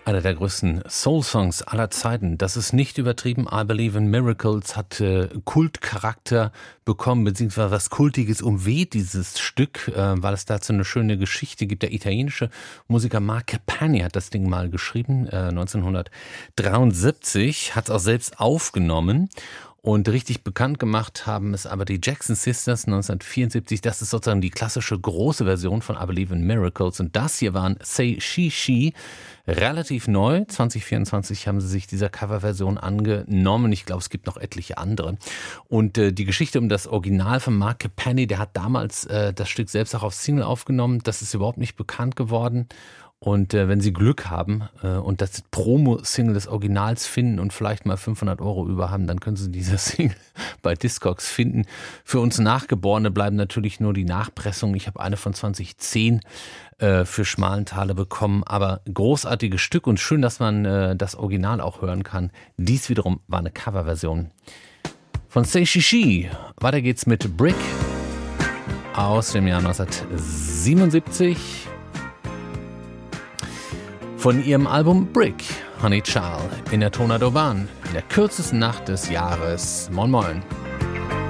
Einer der größten Soul-Songs aller Zeiten. Das ist nicht übertrieben. I Believe in Miracles hat Kultcharakter bekommen, beziehungsweise was Kultiges umweht dieses Stück, weil es dazu eine schöne Geschichte gibt. Der italienische Musiker Mark Capani hat das Ding mal geschrieben, 1973, hat es auch selbst aufgenommen. Und richtig bekannt gemacht haben es aber die Jackson Sisters 1974. Das ist sozusagen die klassische große Version von I Believe in Miracles. Und das hier waren Say She She. Relativ neu. 2024 haben sie sich dieser Coverversion angenommen. Ich glaube, es gibt noch etliche andere. Und die Geschichte um das Original von Mark Capani, der hat damals das Stück selbst auch auf Single aufgenommen. Das ist überhaupt nicht bekannt geworden. Und wenn Sie Glück haben und das Promo-Single des Originals finden und vielleicht mal 500 € über haben, dann können Sie diese Single bei Discogs finden. Für uns Nachgeborene bleiben natürlich nur die Nachpressungen. Ich habe eine von 2010 für Schmalenthaler bekommen, aber großartiges Stück und schön, dass man das Original auch hören kann. Dies wiederum war eine Coverversion von Say She She. Weiter geht's mit Brick aus dem Jahr 1977. Von ihrem Album Brick, Honey Child, in der Tornado Bahn, in der kürzesten Nacht des Jahres. Moin Moin.